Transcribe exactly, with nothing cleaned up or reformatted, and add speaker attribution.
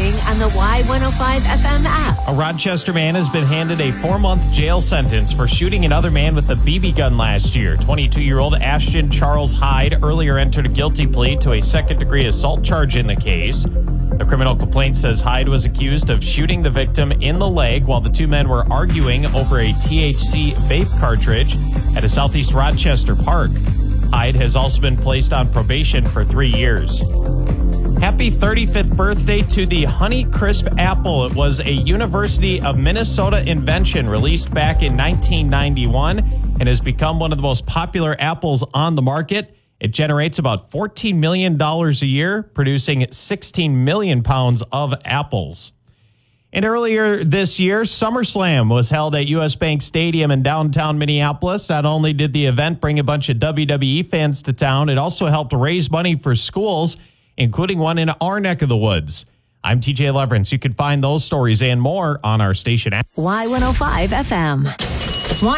Speaker 1: morning on the Y one oh five F M app.
Speaker 2: A Rochester man has been handed a four-month jail sentence for shooting another man with a B B gun last year. twenty-two-year-old Ashton Charles Hyde earlier entered a guilty plea to a second-degree assault charge in the case. The criminal complaint says Hyde was accused of shooting the victim in the leg while the two men were arguing over a T H C vape cartridge at a Southeast Rochester park. Hyde has also been placed on probation for three years. Happy thirty-fifth birthday to the Honey Crisp apple. It was a University of Minnesota invention released back in nineteen ninety-one and has become one of the most popular apples on the market. It generates about fourteen million dollars a year, producing sixteen million pounds of apples. And earlier this year, SummerSlam was held at U S Bank Stadium in downtown Minneapolis. Not only did the event bring a bunch of W W E fans to town, it also helped raise money for schools, including one in our neck of the woods. I'm T J Leverance. You can find those stories and more on our station app.
Speaker 1: Y one oh five F M.